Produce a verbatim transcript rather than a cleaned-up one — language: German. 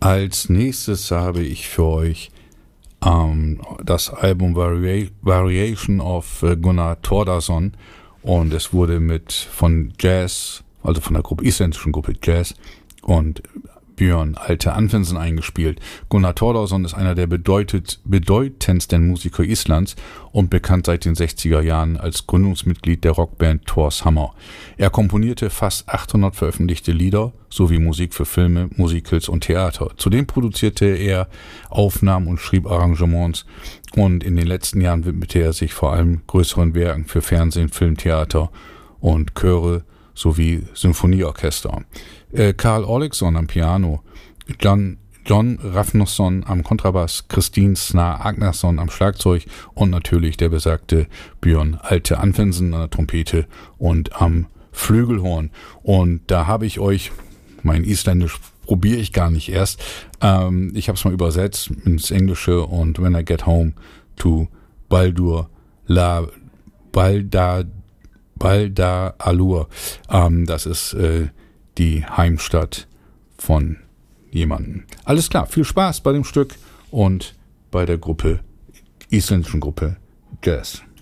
Als nächstes habe ich für euch ähm, das Album Varia- Variation of äh, Gunnar Thordarson, und es wurde mit von Jazz, also von der Gruppe, isländischen Gruppe Jazz und Björn Alte Anfinsen eingespielt. Gunnar Thordarson ist einer der bedeutet, bedeutendsten Musiker Islands und bekannt seit den sechziger Jahren als Gründungsmitglied der Rockband Thor's Hammer. Er komponierte fast achthundert veröffentlichte Lieder sowie Musik für Filme, Musicals und Theater. Zudem produzierte er Aufnahmen und schrieb Arrangements, und in den letzten Jahren widmete er sich vor allem größeren Werken für Fernsehen, Film, Theater und Chöre sowie Symphonieorchester. Äh, Karl Ollexson am Piano, John, John Rafnosson am Kontrabass, Christine Snar Agnarsson am Schlagzeug und natürlich der besagte Björn Alte Anfinsen an der Trompete und am Flügelhorn. Und da habe ich euch, mein Isländisch probiere ich gar nicht erst, ähm, ich habe es mal übersetzt ins Englische, und When I Get Home to Baldur La Balda Balda Alur, ähm, das ist äh, die Heimstadt von jemandem. Alles klar, viel Spaß bei dem Stück und bei der Gruppe, isländischen Gruppe Jazz.